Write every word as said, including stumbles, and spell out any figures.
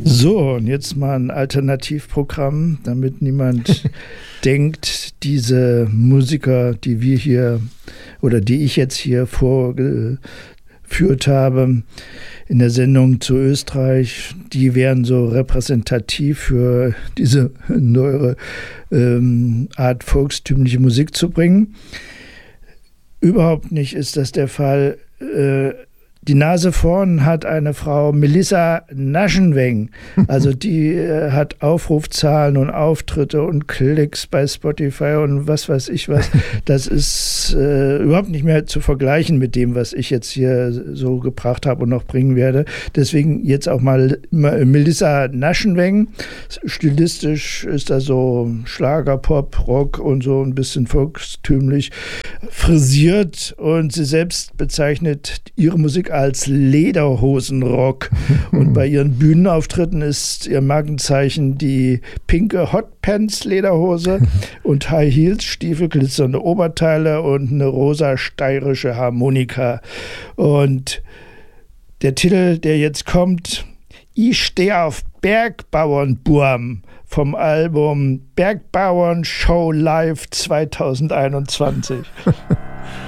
So, und jetzt mal ein Alternativprogramm, damit niemand denkt, diese Musiker, die wir hier oder die ich jetzt hier vorgeführt habe in der Sendung zu Österreich, die wären so repräsentativ für diese neuere ähm, Art, volkstümliche Musik zu bringen. Überhaupt nicht ist das der Fall. Äh, Die Nase vorn hat eine Frau, Melissa Naschenweng. Also die äh, hat Aufrufzahlen und Auftritte und Klicks bei Spotify und was weiß ich was. Das ist äh, überhaupt nicht mehr zu vergleichen mit dem, was ich jetzt hier so gebracht habe und noch bringen werde. Deswegen jetzt auch mal Melissa Naschenweng. Stilistisch ist das so Schlager, Pop, Rock und so ein bisschen volkstümlich frisiert. Und sie selbst bezeichnet ihre Musik als Lederhosenrock. Und bei ihren Bühnenauftritten ist ihr Markenzeichen die pinke Hotpants Lederhose und High Heels Stiefel, glitzernde Oberteile und eine rosa steirische Harmonika. Und der Titel, der jetzt kommt, Ich steh auf Bergbauernburm vom Album Bergbauern Show Live zwanzig einundzwanzig.